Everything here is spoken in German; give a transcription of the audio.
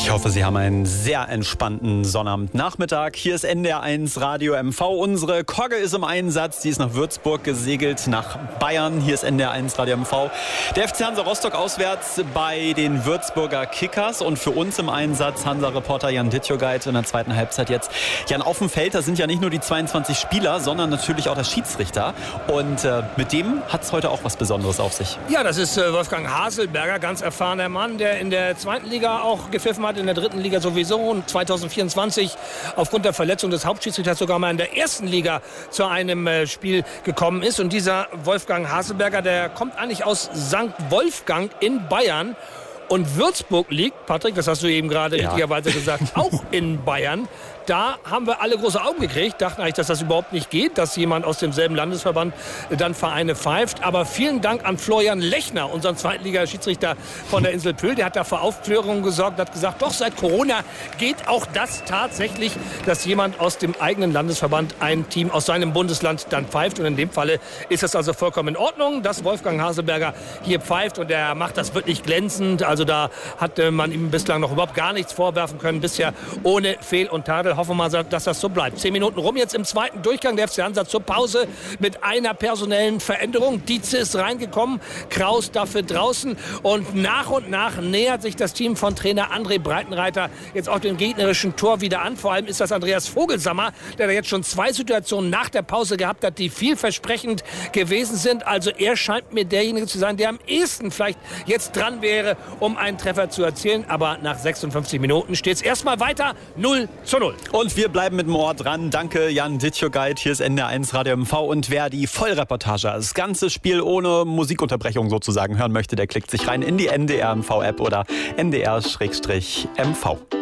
Ich hoffe, Sie haben einen sehr entspannten Sonnabendnachmittag. Hier ist NDR1 Radio MV. Unsere Kogge ist im Einsatz. Die ist nach Würzburg gesegelt, nach Bayern. Hier ist NDR1 Radio MV. Der FC Hansa Rostock auswärts bei den Würzburger Kickers. Und für uns im Einsatz Hansa-Reporter Jan Dittjogait in der zweiten Halbzeit jetzt. Jan, auf dem Feld, da sind ja nicht nur die 22 Spieler, sondern natürlich auch der Schiedsrichter. Und mit dem hat es heute auch was Besonderes auf sich. Ja, das ist Wolfgang Haselberger, ganz erfahrener Mann, der in der zweiten Liga auch gepfiffen hat, in der dritten Liga sowieso und 2024 aufgrund der Verletzung des Hauptschiedsrichters sogar mal in der ersten Liga zu einem Spiel gekommen ist. Und dieser Wolfgang Haselberger, der kommt eigentlich aus St. Wolfgang in Bayern. Und Würzburg liegt, Patrick, das hast du eben gerade richtigerweise gesagt, auch in Bayern. Da haben wir alle große Augen gekriegt, dachten eigentlich, dass das überhaupt nicht geht, dass jemand aus demselben Landesverband dann Vereine pfeift. Aber vielen Dank an Florian Lechner, unseren Zweitliga-Schiedsrichter von der Insel Pöhl. Der hat da für Aufklärung gesorgt, hat gesagt, doch seit Corona geht auch das tatsächlich, dass jemand aus dem eigenen Landesverband ein Team aus seinem Bundesland dann pfeift. Und in dem Falle ist es also vollkommen in Ordnung, dass Wolfgang Haselberger hier pfeift. Und er macht das wirklich glänzend. Also da hat man ihm bislang noch überhaupt gar nichts vorwerfen können. Bisher ohne Fehl und Tadel. Hoffen wir mal, dass das so bleibt. 10 Minuten rum jetzt im zweiten Durchgang. Der FC Hansa zur Pause mit einer personellen Veränderung. Dietze ist reingekommen, Kraus dafür draußen. Und nach nähert sich das Team von Trainer André Breitenreiter jetzt auch dem gegnerischen Tor wieder an. Vor allem ist das Andreas Vogelsammer, der da jetzt schon 2 Situationen nach der Pause gehabt hat, die vielversprechend gewesen sind. Also er scheint mir derjenige zu sein, der am ehesten vielleicht jetzt dran wäre, um einen Treffer zu erzielen. Aber nach 56 Minuten steht es erstmal weiter 0:0. Und wir bleiben mit dem Ohr dran. Danke, Jan Dittjogait. Hier ist NDR1 Radio MV. Und wer die Vollreportage, das ganze Spiel ohne Musikunterbrechung sozusagen hören möchte, der klickt sich rein in die NDR MV-App oder NDR-MV.